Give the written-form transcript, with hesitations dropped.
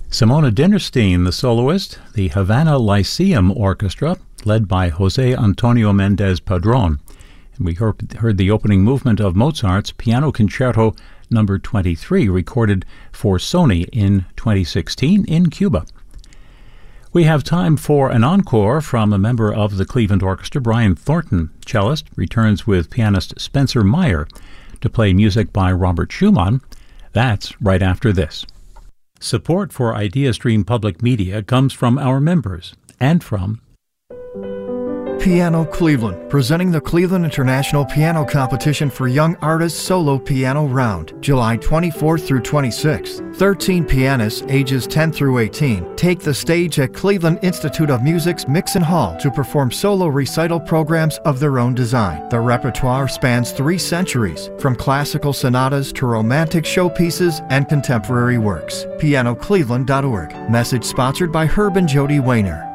Simona Dinnerstein, the soloist, the Havana Lyceum Orchestra, led by Jose Antonio Mendez Padron. And we heard the opening movement of Mozart's Piano Concerto No. 23, recorded for Sony in 2016 in Cuba. We have time for an encore from a member of the Cleveland Orchestra. Brian Thornton, cellist, returns with pianist Spencer Meyer to play music by Robert Schumann. That's right after this. Support for IdeaStream Public Media comes from our members and from Piano Cleveland, presenting the Cleveland International Piano Competition for Young Artists Solo Piano Round, July 24th through 26th. 13 pianists ages 10 through 18 take the stage at Cleveland Institute of Music's Mixon Hall to perform solo recital programs of their own design. The repertoire spans 3 centuries, from classical sonatas to romantic showpieces and contemporary works. PianoCleveland.org. Message sponsored by Herb and Jody Wayner.